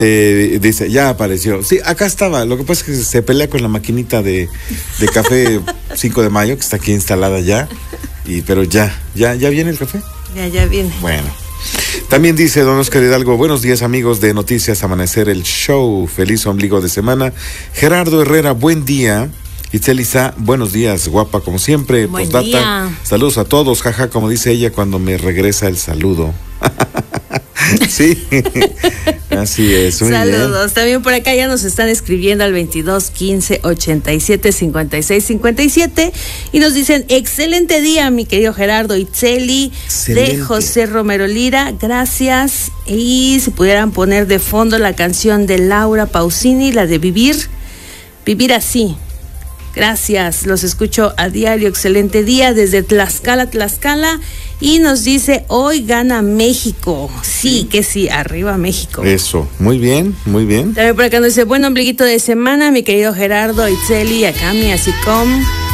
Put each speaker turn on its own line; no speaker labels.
Dice, ya apareció. Sí, acá estaba. Lo que pasa es que se pelea con la maquinita de café 5 de mayo, que está aquí instalada ya. Pero ya viene el café.
Ya viene.
Bueno. También dice don Oscar Hidalgo, buenos días amigos de Noticias Amanecer, el show, feliz ombligo de semana. Gerardo Herrera, buen día. Itzel Isa, buenos días, guapa como siempre.
Buen
Postdata,
día.
saludos a todos, jaja, como dice ella cuando me regresa el saludo. Sí, así es. Muy
Saludos.
bien.
También por acá ya nos están escribiendo al 22 15 87 56 57 y nos dicen, excelente día, mi querido Gerardo Itzeli, de José Romero Lira, gracias. Y si pudieran poner de fondo la canción de Laura Pausini, la de Vivir así. Gracias, los escucho a diario, excelente día desde Tlaxcala, y nos dice, hoy gana México. Sí, que sí, arriba México.
Eso, muy bien, muy bien.
También por acá nos dice, buen ombliguito de semana, mi querido Gerardo Itzeli, Akami, así como